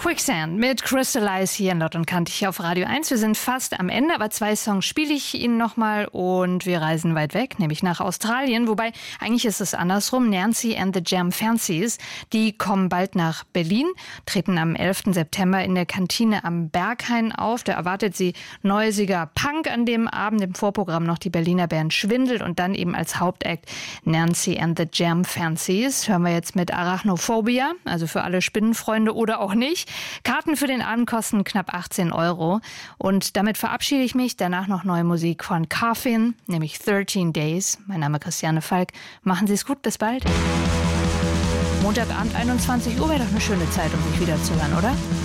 Quicksand mit Crystallize hier in Laut und Kantig auf Radio 1. Wir sind fast am Ende, aber 2 Songs spiele ich Ihnen nochmal und wir reisen weit weg, nämlich nach Australien. Wobei, eigentlich ist es andersrum. Nancy and the Jam Fancies, die kommen bald nach Berlin, treten am 11. September in der Kantine am Berghain auf. Da erwartet sie neuesiger Punk an dem Abend. Im Vorprogramm noch die Berliner Band Schwindel und dann eben als Hauptakt Nancy and the Jam Fancies. Hören wir jetzt mit Arachnophobia, also für alle Spinnenfreunde oder auch nicht. Karten für den Abend kosten knapp 18 €. Und damit verabschiede ich mich. Danach noch neue Musik von Coffin, nämlich 13 Days. Mein Name ist Christiane Falk. Machen Sie es gut, bis bald. Montagabend 21 Uhr wäre doch eine schöne Zeit, um sich wiederzuhören, oder?